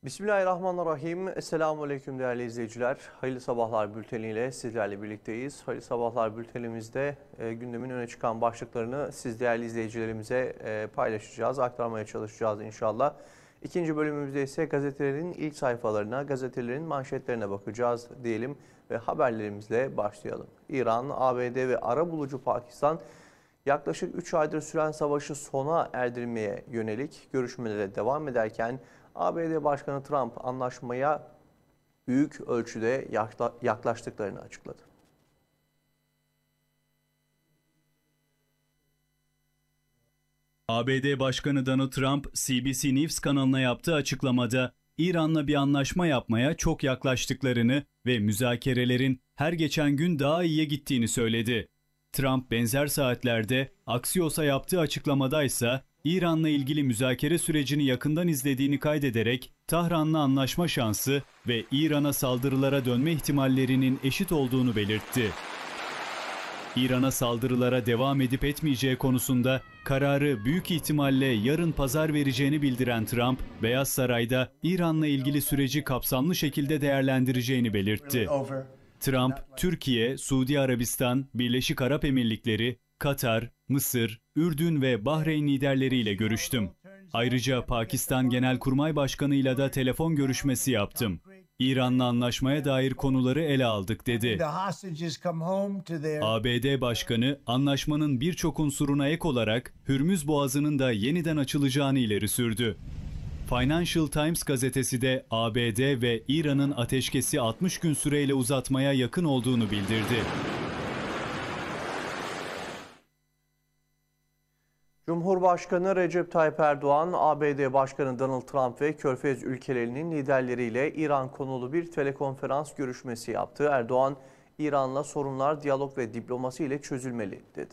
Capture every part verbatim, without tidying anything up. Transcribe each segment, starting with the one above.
Bismillahirrahmanirrahim. Esselamu Aleyküm değerli izleyiciler. Hayırlı Sabahlar bülteniyle sizlerle birlikteyiz. Hayırlı Sabahlar bültenimizde e, gündemin öne çıkan başlıklarını siz değerli izleyicilerimize e, paylaşacağız, aktarmaya çalışacağız inşallah. İkinci bölümümüzde ise gazetelerin ilk sayfalarına, gazetelerin manşetlerine bakacağız diyelim ve haberlerimizle başlayalım. İran, A B D ve arabulucu Pakistan yaklaşık üç aydır süren savaşı sona erdirmeye yönelik görüşmelere devam ederken A B D Başkanı Trump anlaşmaya büyük ölçüde yaklaştıklarını açıkladı. A B D Başkanı Donald Trump, C B C News kanalına yaptığı açıklamada İran'la bir anlaşma yapmaya çok yaklaştıklarını ve müzakerelerin her geçen gün daha iyiye gittiğini söyledi. Trump benzer saatlerde Axios'a yaptığı açıklamada ise İran'la ilgili müzakere sürecini yakından izlediğini kaydederek Tahran'la anlaşma şansı ve İran'a saldırılara dönme ihtimallerinin eşit olduğunu belirtti. İran'a saldırılara devam edip etmeyeceği konusunda kararı büyük ihtimalle yarın pazar vereceğini bildiren Trump, Beyaz Saray'da İran'la ilgili süreci kapsamlı şekilde değerlendireceğini belirtti. Trump, Türkiye, Suudi Arabistan, Birleşik Arap Emirlikleri, Katar, Mısır, Ürdün ve Bahreyn liderleriyle görüştüm. Ayrıca Pakistan Genelkurmay Başkanı'yla da telefon görüşmesi yaptım. İran'la anlaşmaya dair konuları ele aldık dedi. A B D Başkanı anlaşmanın birçok unsuruna ek olarak Hürmüz Boğazı'nın da yeniden açılacağını ileri sürdü. Financial Times gazetesi de A B D ve İran'ın ateşkesi altmış gün süreyle uzatmaya yakın olduğunu bildirdi. Cumhurbaşkanı Recep Tayyip Erdoğan, A B D Başkanı Donald Trump ve Körfez ülkelerinin liderleriyle İran konulu bir telekonferans görüşmesi yaptı. Erdoğan, İran'la sorunlar diyalog ve diplomasi ile çözülmeli dedi.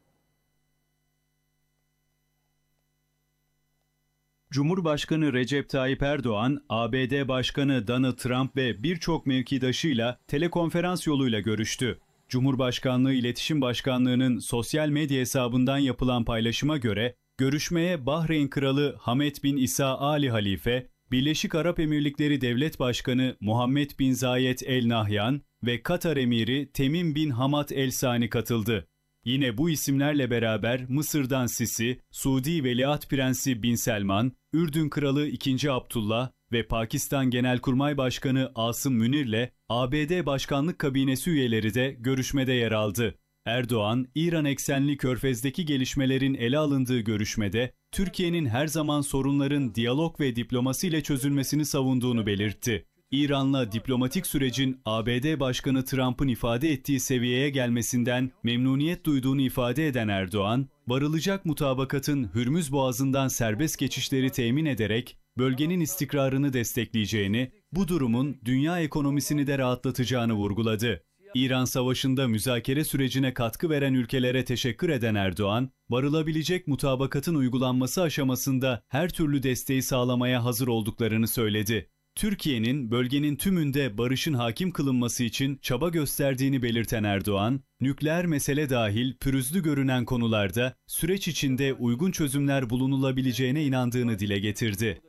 Cumhurbaşkanı Recep Tayyip Erdoğan, A B D Başkanı Donald Trump ve birçok mevkidaşıyla telekonferans yoluyla görüştü. Cumhurbaşkanlığı İletişim Başkanlığı'nın sosyal medya hesabından yapılan paylaşıma göre, görüşmeye Bahreyn Kralı Hamed bin İsa Ali Halife, Birleşik Arap Emirlikleri Devlet Başkanı Muhammed bin Zayed El Nahyan ve Katar Emiri Temim bin Hamad El Sani katıldı. Yine bu isimlerle beraber Mısır'dan Sisi, Suudi Veliaht Prensi Bin Selman, Ürdün Kralı ikinci. Abdullah ve Pakistan Genelkurmay Başkanı Asım Münir'le A B D Başkanlık Kabinesi üyeleri de görüşmede yer aldı. Erdoğan, İran eksenli Körfez'deki gelişmelerin ele alındığı görüşmede, Türkiye'nin her zaman sorunların diyalog ve diplomasiyle çözülmesini savunduğunu belirtti. İran'la diplomatik sürecin A B D Başkanı Trump'ın ifade ettiği seviyeye gelmesinden memnuniyet duyduğunu ifade eden Erdoğan, varılacak mutabakatın Hürmüz Boğazı'ndan serbest geçişleri temin ederek bölgenin istikrarını destekleyeceğini, bu durumun dünya ekonomisini de rahatlatacağını vurguladı. İran Savaşı'nda müzakere sürecine katkı veren ülkelere teşekkür eden Erdoğan, varılabilecek mutabakatın uygulanması aşamasında her türlü desteği sağlamaya hazır olduklarını söyledi. Türkiye'nin bölgenin tümünde barışın hakim kılınması için çaba gösterdiğini belirten Erdoğan, nükleer mesele dahil pürüzlü görünen konularda süreç içinde uygun çözümler bulunulabileceğine inandığını dile getirdi.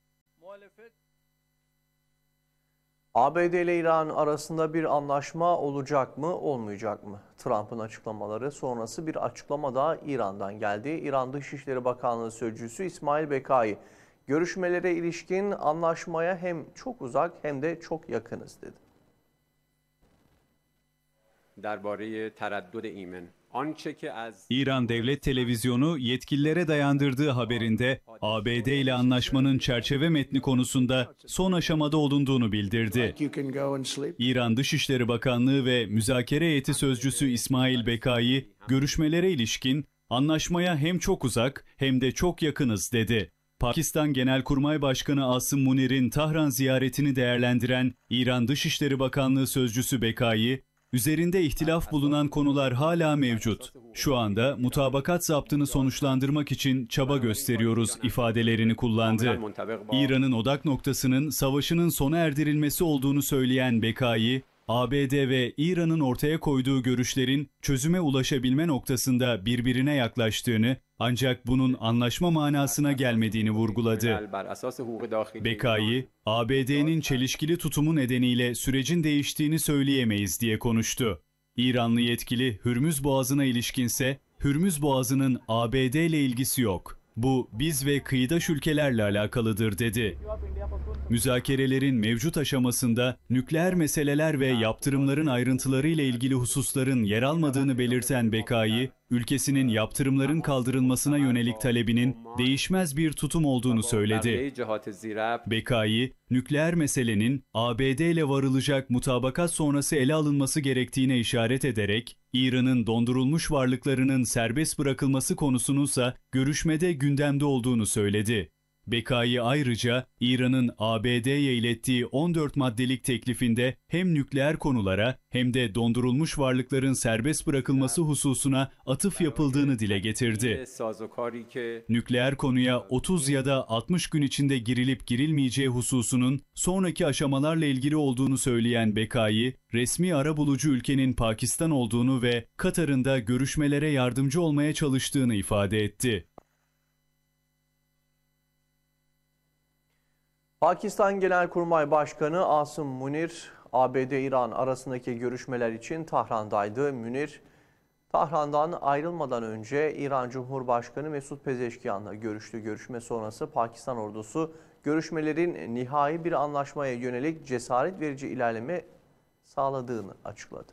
A B D ile İran arasında bir anlaşma olacak mı, olmayacak mı? Trump'ın açıklamaları sonrası bir açıklama da İran'dan geldi. İran Dışişleri Bakanlığı Sözcüsü İsmail Bekai, görüşmelere ilişkin anlaşmaya hem çok uzak hem de çok yakınız dedi. İran Devlet Televizyonu yetkililere dayandırdığı haberinde A B D ile anlaşmanın çerçeve metni konusunda son aşamada olunduğunu bildirdi. İran Dışişleri Bakanlığı ve müzakere heyeti sözcüsü İsmail Bekai, görüşmelere ilişkin anlaşmaya hem çok uzak hem de çok yakınız dedi. Pakistan Genelkurmay Başkanı Asım Munir'in Tahran ziyaretini değerlendiren İran Dışişleri Bakanlığı Sözcüsü Bekai, üzerinde ihtilaf bulunan konular hala mevcut. Şu anda mutabakat zaptını sonuçlandırmak için çaba gösteriyoruz ifadelerini kullandı. İran'ın odak noktasının savaşının sona erdirilmesi olduğunu söyleyen Bekai, A B D ve İran'ın ortaya koyduğu görüşlerin çözüme ulaşabilme noktasında birbirine yaklaştığını, ancak bunun anlaşma manasına gelmediğini vurguladı. Bekai, A B D'nin çelişkili tutumu nedeniyle sürecin değiştiğini söyleyemeyiz diye konuştu. İranlı yetkili Hürmüz Boğazı'na ilişkinse, Hürmüz Boğazı'nın A B D ile ilgisi yok. Bu biz ve kıyıdaş ülkelerle alakalıdır dedi. Müzakerelerin mevcut aşamasında nükleer meseleler ve yaptırımların ayrıntıları ile ilgili hususların yer almadığını belirten Bekai, ülkesinin yaptırımların kaldırılmasına yönelik talebinin değişmez bir tutum olduğunu söyledi. Bekai, nükleer meselenin A B D ile varılacak mutabakat sonrası ele alınması gerektiğine işaret ederek, İran'ın dondurulmuş varlıklarının serbest bırakılması konusununsa görüşmede gündemde olduğunu söyledi. Bekai ayrıca İran'ın A B D'ye ilettiği on dört maddelik teklifinde hem nükleer konulara hem de dondurulmuş varlıkların serbest bırakılması hususuna atıf yapıldığını dile getirdi. Nükleer konuya otuz ya da altmış gün içinde girilip girilmeyeceği hususunun sonraki aşamalarla ilgili olduğunu söyleyen Bekai, resmi arabulucu ülkenin Pakistan olduğunu ve Katar'ın da görüşmelere yardımcı olmaya çalıştığını ifade etti. Pakistan Genelkurmay Başkanı Asım Munir, A B D-İran arasındaki görüşmeler için Tahran'daydı. Munir, Tahran'dan ayrılmadan önce İran Cumhurbaşkanı Mesut Pezeşkiyan'la görüştü. Görüşme sonrası Pakistan ordusu görüşmelerin nihai bir anlaşmaya yönelik cesaret verici ilerleme sağladığını açıkladı.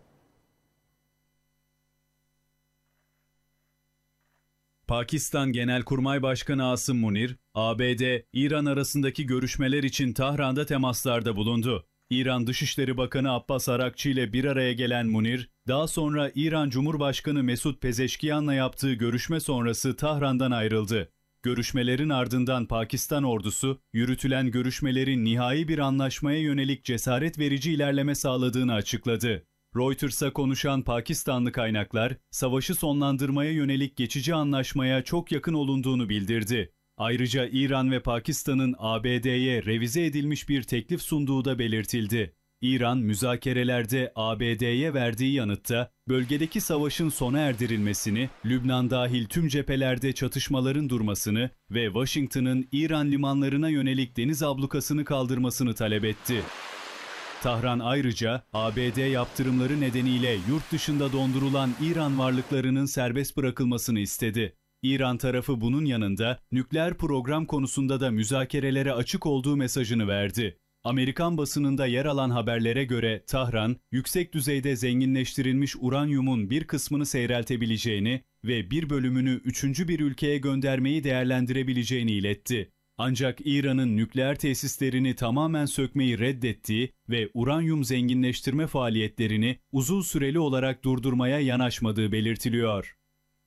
Pakistan Genelkurmay Başkanı Asım Munir, A B D-İran arasındaki görüşmeler için Tahran'da temaslarda bulundu. İran Dışişleri Bakanı Abbas Arakçı ile bir araya gelen Munir, daha sonra İran Cumhurbaşkanı Mesut Pezeşkiyan'la yaptığı görüşme sonrası Tahran'dan ayrıldı. Görüşmelerin ardından Pakistan ordusu, yürütülen görüşmelerin nihai bir anlaşmaya yönelik cesaret verici ilerleme sağladığını açıkladı. Reuters'a konuşan Pakistanlı kaynaklar, savaşı sonlandırmaya yönelik geçici anlaşmaya çok yakın olunduğunu bildirdi. Ayrıca İran ve Pakistan'ın A B D'ye revize edilmiş bir teklif sunduğu da belirtildi. İran, müzakerelerde A B D'ye verdiği yanıtta, bölgedeki savaşın sona erdirilmesini, Lübnan dahil tüm cephelerde çatışmaların durmasını ve Washington'ın İran limanlarına yönelik deniz ablukasını kaldırmasını talep etti. Tahran ayrıca A B D yaptırımları nedeniyle yurt dışında dondurulan İran varlıklarının serbest bırakılmasını istedi. İran tarafı bunun yanında nükleer program konusunda da müzakerelere açık olduğu mesajını verdi. Amerikan basınında yer alan haberlere göre Tahran, yüksek düzeyde zenginleştirilmiş uranyumun bir kısmını seyreltebileceğini ve bir bölümünü üçüncü bir ülkeye göndermeyi değerlendirebileceğini iletti. Ancak İran'ın nükleer tesislerini tamamen sökmeyi reddettiği ve uranyum zenginleştirme faaliyetlerini uzun süreli olarak durdurmaya yanaşmadığı belirtiliyor.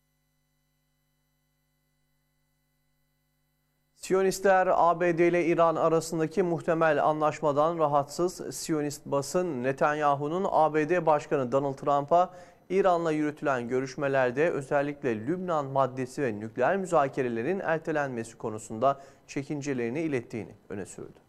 Siyonistler A B D ile İran arasındaki muhtemel anlaşmadan rahatsız. Siyonist basın Netanyahu'nun A B D Başkanı Donald Trump'a İran'la yürütülen görüşmelerde özellikle Lübnan maddesi ve nükleer müzakerelerin ertelenmesi konusunda çekincelerini ilettiğini öne sürdü.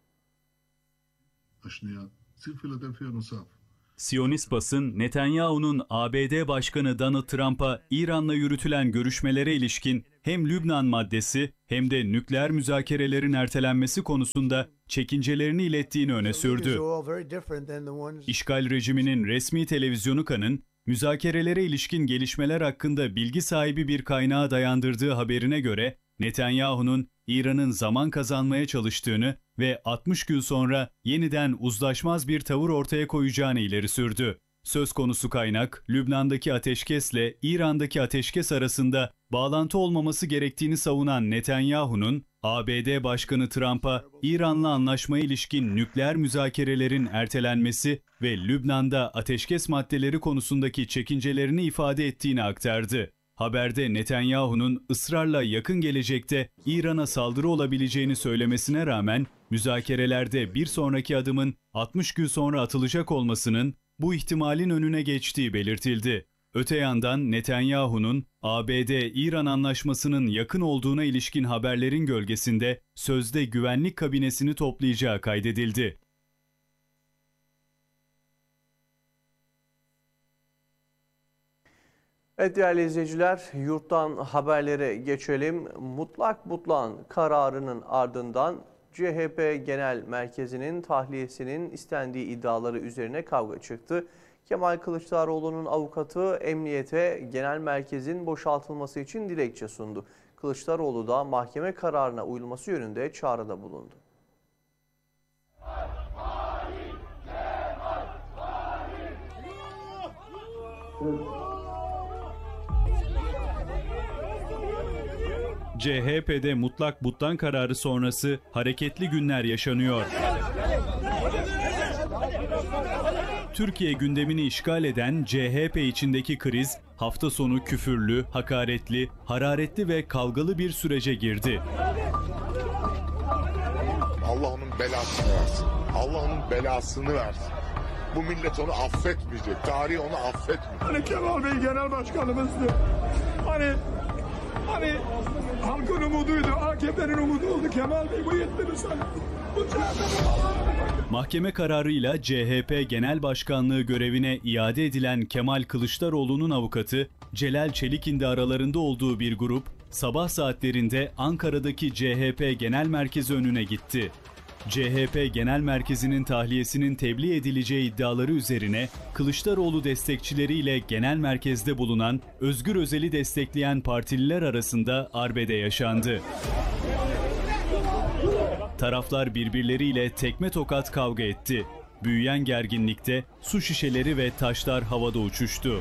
Siyonist basın, Netanyahu'nun A B D Başkanı Donald Trump'a İran'la yürütülen görüşmelere ilişkin hem Lübnan maddesi hem de nükleer müzakerelerin ertelenmesi konusunda çekincelerini ilettiğini öne sürdü. İşgal rejiminin resmi televizyonu Kan'ın, müzakerelere ilişkin gelişmeler hakkında bilgi sahibi bir kaynağa dayandırdığı haberine göre, Netanyahu'nun İran'ın zaman kazanmaya çalıştığını ve altmış gün sonra yeniden uzlaşmaz bir tavır ortaya koyacağını ileri sürdü. Söz konusu kaynak, Lübnan'daki ateşkesle İran'daki ateşkes arasında bağlantı olmaması gerektiğini savunan Netanyahu'nun, A B D Başkanı Trump'a İran'la anlaşmaya ilişkin nükleer müzakerelerin ertelenmesi ve Lübnan'da ateşkes maddeleri konusundaki çekincelerini ifade ettiğini aktardı. Haberde Netanyahu'nun ısrarla yakın gelecekte İran'a saldırı olabileceğini söylemesine rağmen müzakerelerde bir sonraki adımın altmış gün sonra atılacak olmasının bu ihtimalin önüne geçtiği belirtildi. Öte yandan Netanyahu'nun A B D-İran anlaşmasının yakın olduğuna ilişkin haberlerin gölgesinde sözde güvenlik kabinesini toplayacağı kaydedildi. Evet değerli izleyiciler, yurttan haberlere geçelim. Mutlak Butlan kararının ardından C H P Genel Merkezi'nin tahliyesinin istendiği iddiaları üzerine kavga çıktı. Kemal Kılıçdaroğlu'nun avukatı emniyete genel merkezin boşaltılması için dilekçe sundu. Kılıçdaroğlu da mahkeme kararına uyulması yönünde çağrıda bulundu. C H P'de mutlak butlan kararı sonrası hareketli günler yaşanıyor. Türkiye gündemini işgal eden C H P içindeki kriz hafta sonu küfürlü, hakaretli, hararetli ve kavgalı bir sürece girdi. Allah onun belasını versin. Allah onun belasını versin. Bu millet onu affetmeyecek. Tarih onu affetmeyecek. Hani Kemal Bey genel başkanımızdı. Hani hani halkın umuduydu. A K P'nin umudu oldu. Kemal Bey bu yetti mi sana? Bu Mahkeme kararıyla C H P Genel Başkanlığı görevine iade edilen Kemal Kılıçdaroğlu'nun avukatı Celal Çelik'in de aralarında olduğu bir grup sabah saatlerinde Ankara'daki C H P Genel Merkezi önüne gitti. C H P Genel Merkezi'nin tahliyesinin tebliğ edileceği iddiaları üzerine Kılıçdaroğlu destekçileriyle genel merkezde bulunan Özgür Özel'i destekleyen partililer arasında arbede yaşandı. Taraflar birbirleriyle tekme tokat kavga etti. Büyüyen gerginlikte su şişeleri ve taşlar havada uçuştu.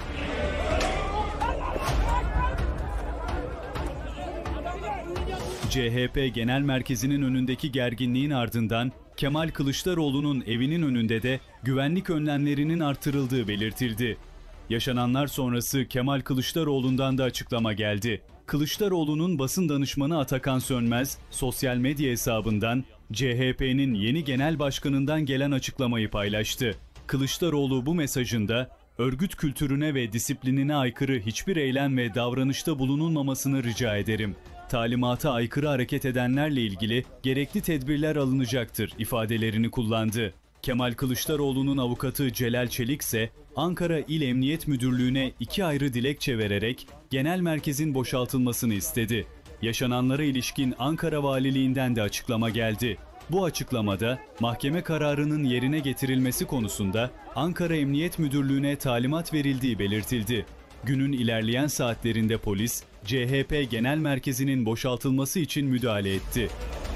C H P Genel Merkezi'nin önündeki gerginliğin ardından Kemal Kılıçdaroğlu'nun evinin önünde de güvenlik önlemlerinin artırıldığı belirtildi. Yaşananlar sonrası Kemal Kılıçdaroğlu'ndan da açıklama geldi. Kılıçdaroğlu'nun basın danışmanı Atakan Sönmez, sosyal medya hesabından C H P'nin yeni genel başkanından gelen açıklamayı paylaştı. Kılıçdaroğlu bu mesajında, örgüt kültürüne ve disiplinine aykırı hiçbir eylem ve davranışta bulunulmamasını rica ederim. Talimata aykırı hareket edenlerle ilgili gerekli tedbirler alınacaktır ifadelerini kullandı. Kemal Kılıçdaroğlu'nun avukatı Celal Çelik ise Ankara İl Emniyet Müdürlüğü'ne iki ayrı dilekçe vererek genel merkezin boşaltılmasını istedi. Yaşananlara ilişkin Ankara Valiliğinden de açıklama geldi. Bu açıklamada mahkeme kararının yerine getirilmesi konusunda Ankara Emniyet Müdürlüğü'ne talimat verildiği belirtildi. Günün ilerleyen saatlerinde polis, C H P Genel Merkezi'nin boşaltılması için müdahale etti.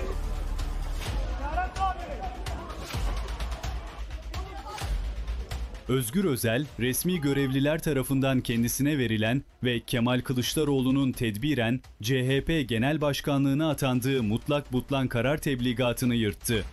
Özgür Özel, resmi görevliler tarafından kendisine verilen ve Kemal Kılıçdaroğlu'nun tedbiren C H P Genel Başkanlığı'na atandığı mutlak butlan karar tebligatını yırttı.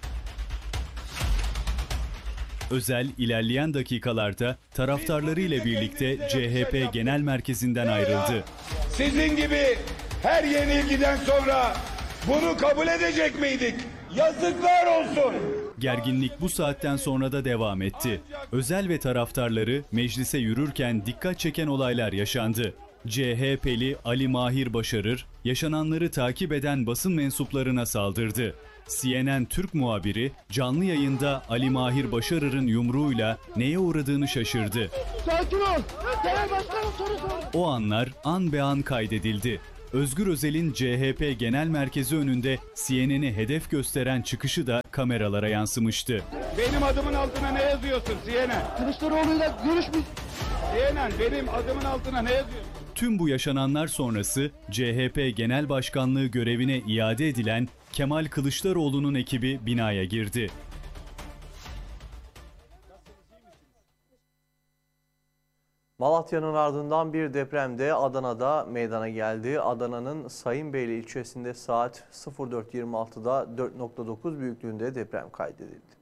Özel, ilerleyen dakikalarda taraftarlarıyla birlikte C H P Genel Merkezi'nden ayrıldı. Sizin gibi her yenilgiden sonra bunu kabul edecek miydik? Yazıklar olsun. Gerginlik bu saatten sonra da devam etti. Özel ve taraftarları meclise yürürken dikkat çeken olaylar yaşandı. C H P'li Ali Mahir Başarır, yaşananları takip eden basın mensuplarına saldırdı. C N N Türk muhabiri canlı yayında Ali Mahir Başarır'ın yumruğuyla neye uğradığını şaşırdı. Sakin ol. Genel başkanım soru sor. O anlar an be an kaydedildi. Özgür Özel'in C H P Genel Merkezi önünde C N N'i hedef gösteren çıkışı da kameralara yansımıştı. Benim adımın altına ne yazıyorsun C N N? Kılıçdaroğlu'yla görüşmüş. C N N benim adımın altına ne yazıyorsun? Tüm bu yaşananlar sonrası C H P Genel Başkanlığı görevine iade edilen Kemal Kılıçdaroğlu'nun ekibi binaya girdi. Malatya'nın ardından bir deprem de Adana'da meydana geldi. Adana'nın Sayınbeyli ilçesinde saat sıfır dört yirmi altıda dört nokta dokuz büyüklüğünde deprem kaydedildi.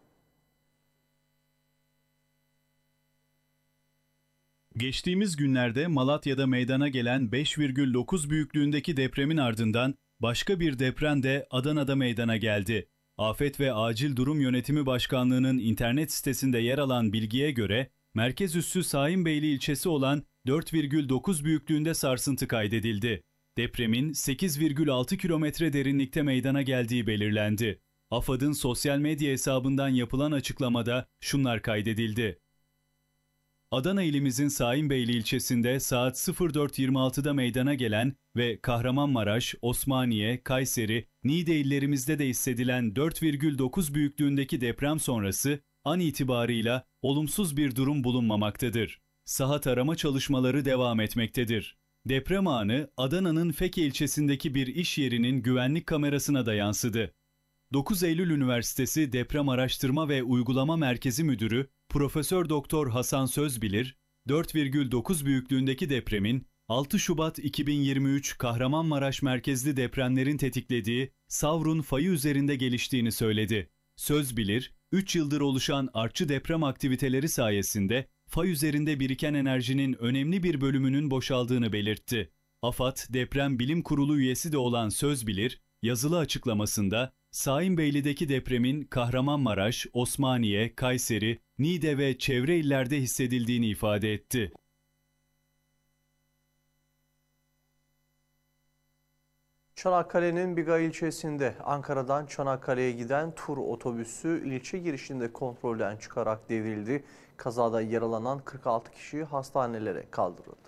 Geçtiğimiz günlerde Malatya'da meydana gelen beş virgül dokuz büyüklüğündeki depremin ardından başka bir deprem de Adana'da meydana geldi. Afet ve Acil Durum Yönetimi Başkanlığı'nın internet sitesinde yer alan bilgiye göre merkez üssü Sayınbeyli ilçesi olan dört virgül dokuz büyüklüğünde sarsıntı kaydedildi. Depremin sekiz virgül altı kilometre derinlikte meydana geldiği belirlendi. AFAD'ın sosyal medya hesabından yapılan açıklamada şunlar kaydedildi. Adana ilimizin Saimbeyli ilçesinde saat sıfır dört yirmi altıda meydana gelen ve Kahramanmaraş, Osmaniye, Kayseri, Niğde illerimizde de hissedilen dört virgül dokuz büyüklüğündeki deprem sonrası an itibarıyla olumsuz bir durum bulunmamaktadır. Saha tarama çalışmaları devam etmektedir. Deprem anı Adana'nın Feke ilçesindeki bir iş yerinin güvenlik kamerasına da yansıdı. dokuz Eylül Üniversitesi Deprem Araştırma ve Uygulama Merkezi Müdürü Profesör Doktor Hasan Sözbilir, dört virgül dokuz büyüklüğündeki depremin altı Şubat iki bin yirmi üç Kahramanmaraş merkezli depremlerin tetiklediği Savrun fayı üzerinde geliştiğini söyledi. Sözbilir, üç yıldır oluşan artçı deprem aktiviteleri sayesinde fay üzerinde biriken enerjinin önemli bir bölümünün boşaldığını belirtti. AFAD Deprem Bilim Kurulu üyesi de olan Sözbilir, yazılı açıklamasında Saimbeyli'deki depremin Kahramanmaraş, Osmaniye, Kayseri, Niğde ve çevre illerde hissedildiğini ifade etti. Çanakkale'nin Biga ilçesinde Ankara'dan Çanakkale'ye giden tur otobüsü ilçe girişinde kontrolden çıkarak devrildi. Kazada yaralanan kırk altı kişi hastanelere kaldırıldı.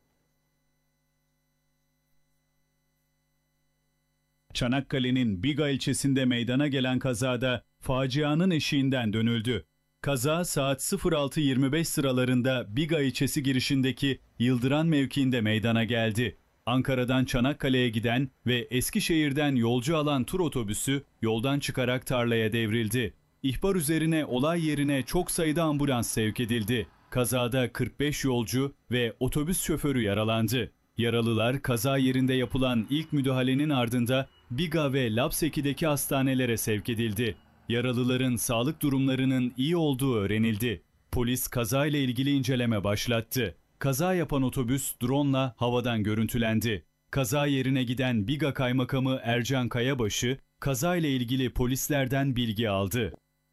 Çanakkale'nin Biga ilçesinde meydana gelen kazada facianın eşiğinden dönüldü. Kaza saat sıfır altı yirmi beş sıralarında Biga ilçesi girişindeki Yıldıran mevkiinde meydana geldi. Ankara'dan Çanakkale'ye giden ve Eskişehir'den yolcu alan tur otobüsü yoldan çıkarak tarlaya devrildi. İhbar üzerine olay yerine çok sayıda ambulans sevk edildi. Kazada kırk beş yolcu ve otobüs şoförü yaralandı. Yaralılar kaza yerinde yapılan ilk müdahalenin ardında Biga ve Lapseki'deki hastanelere sevk edildi. Yaralıların sağlık durumlarının iyi olduğu öğrenildi. Polis kazayla ilgili inceleme başlattı. Kaza yapan otobüs drone'la havadan görüntülendi. Kaza yerine giden Biga Kaymakamı Ercan Kayabaşı, kazayla ilgili polislerden bilgi aldı.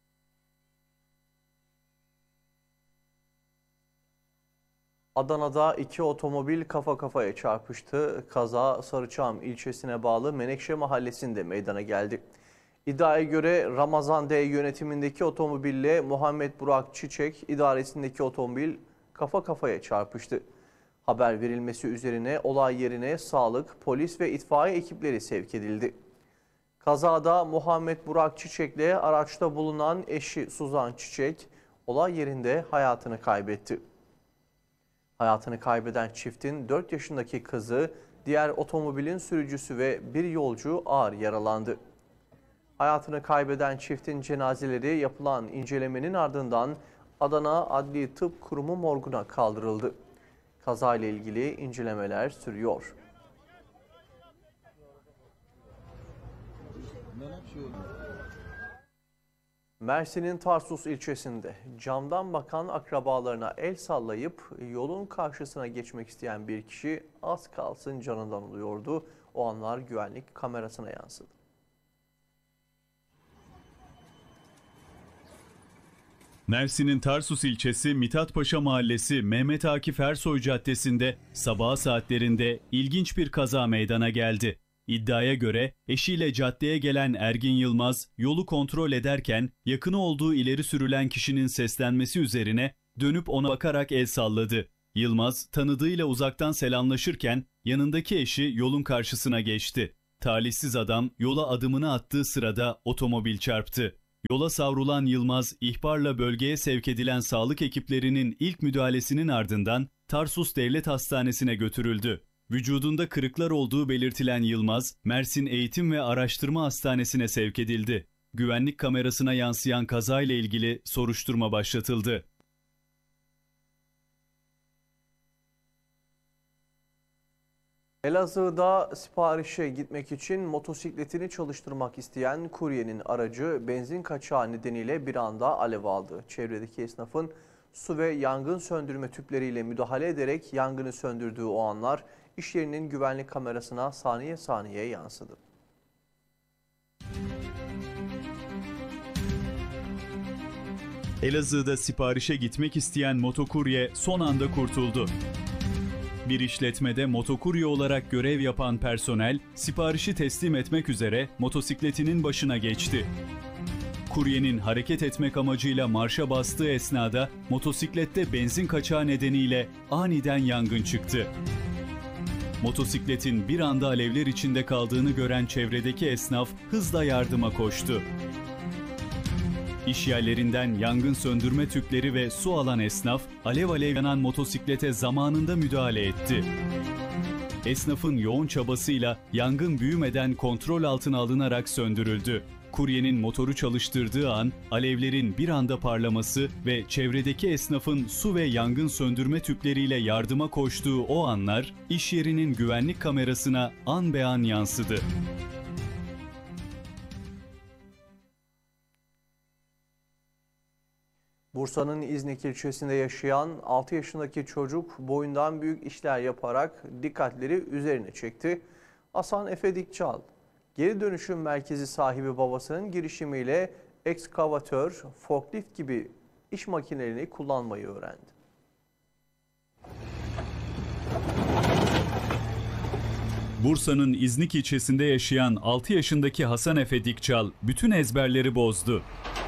Adana'da iki otomobil kafa kafaya çarpıştı. Kaza Sarıçam ilçesine bağlı Menekşe mahallesinde meydana geldi. İddiaya göre Ramazan D yönetimindeki otomobille Muhammed Burak Çiçek idaresindeki otomobil kafa kafaya çarpıştı. Haber verilmesi üzerine olay yerine sağlık, polis ve itfaiye ekipleri sevk edildi. Kazada Muhammed Burak Çiçek'le araçta bulunan eşi Suzan Çiçek olay yerinde hayatını kaybetti. Hayatını kaybeden çiftin dört yaşındaki kızı, diğer otomobilin sürücüsü ve bir yolcu ağır yaralandı. Hayatını kaybeden çiftin cenazeleri yapılan incelemenin ardından Adana Adli Tıp Kurumu morguna kaldırıldı. Kazayla ilgili incelemeler sürüyor. Mersin'in Tarsus ilçesinde camdan bakan akrabalarına el sallayıp yolun karşısına geçmek isteyen bir kişi az kalsın canından oluyordu. O anlar güvenlik kamerasına yansıdı. Mersin'in Tarsus ilçesi Mithatpaşa Mahallesi Mehmet Akif Ersoy Caddesi'nde sabah saatlerinde ilginç bir kaza meydana geldi. İddiaya göre eşiyle caddeye gelen Ergin Yılmaz yolu kontrol ederken yakını olduğu ileri sürülen kişinin seslenmesi üzerine dönüp ona bakarak el salladı. Yılmaz tanıdığıyla uzaktan selamlaşırken yanındaki eşi yolun karşısına geçti. Talihsiz adam yola adımını attığı sırada otomobil çarptı. Yola savrulan Yılmaz ihbarla bölgeye sevk edilen sağlık ekiplerinin ilk müdahalesinin ardından Tarsus Devlet Hastanesi'ne götürüldü. Vücudunda kırıklar olduğu belirtilen Yılmaz, Mersin Eğitim ve Araştırma Hastanesi'ne sevk edildi. Güvenlik kamerasına yansıyan kazayla ilgili soruşturma başlatıldı. Elazığ'da siparişe gitmek için motosikletini çalıştırmak isteyen kuryenin aracı benzin kaçağı nedeniyle bir anda alev aldı. Çevredeki esnafın su ve yangın söndürme tüpleriyle müdahale ederek yangını söndürdüğü o anlar iş yerinin güvenlik kamerasına saniye saniye yansıdı. Elazığ'da siparişe gitmek isteyen motokurye son anda kurtuldu. Bir işletmede motokurye olarak görev yapan personel siparişi teslim etmek üzere motosikletinin başına geçti. Kuryenin hareket etmek amacıyla marşa bastığı esnada motosiklette benzin kaçağı nedeniyle aniden yangın çıktı. Motosikletin bir anda alevler içinde kaldığını gören çevredeki esnaf hızla yardıma koştu. İş yerlerinden yangın söndürme tüpleri ve su alan esnaf, alev alev yanan motosiklete zamanında müdahale etti. Esnafın yoğun çabasıyla yangın büyümeden kontrol altına alınarak söndürüldü. Kuryenin motoru çalıştırdığı an alevlerin bir anda parlaması ve çevredeki esnafın su ve yangın söndürme tüpleriyle yardıma koştuğu o anlar iş yerinin güvenlik kamerasına an be an yansıdı. Bursa'nın İznik ilçesinde yaşayan altı yaşındaki çocuk boyundan büyük işler yaparak dikkatleri üzerine çekti. Hasan Efe Dikçal, geri dönüşüm merkezi sahibi babasının girişimiyle ekskavatör, forklift gibi iş makinelerini kullanmayı öğrendi. Bursa'nın İznik ilçesinde yaşayan altı yaşındaki Hasan Efe Dikçal bütün ezberleri bozdu.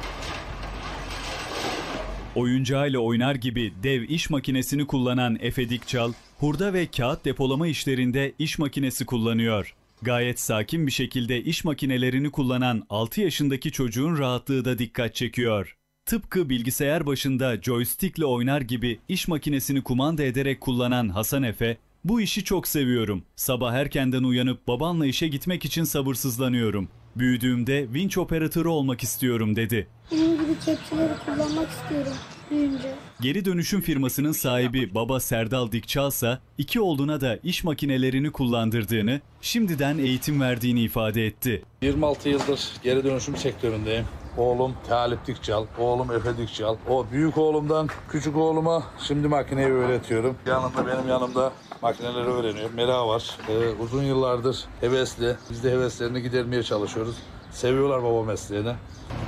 Oyuncağıyla oynar gibi dev iş makinesini kullanan Efe Dikçal, hurda ve kağıt depolama işlerinde iş makinesi kullanıyor. Gayet sakin bir şekilde iş makinelerini kullanan altı yaşındaki çocuğun rahatlığı da dikkat çekiyor. Tıpkı bilgisayar başında joystickle oynar gibi iş makinesini kumanda ederek kullanan Hasan Efe, "Bu işi çok seviyorum. Sabah erkenden uyanıp babanla işe gitmek için sabırsızlanıyorum. Büyüdüğümde vinç operatörü olmak istiyorum," dedi. Benim gibi kepçeleri kullanmak istiyorum büyüyünce. Geri dönüşüm firmasının sahibi baba Serdal Dikçal ise iki oğluna da iş makinelerini kullandırdığını, şimdiden eğitim verdiğini ifade etti. yirmi altı yıldır geri dönüşüm sektöründeyim. Oğlum Talip Dikçal, oğlum Efe Dikçal. O büyük oğlumdan küçük oğluma şimdi makineyi öğretiyorum. Yanında benim yanımda makineleri öğreniyor. Mera var. Ee, uzun yıllardır hevesli. Biz de heveslerini gidermeye çalışıyoruz. Seviyorlar baba mesleğini.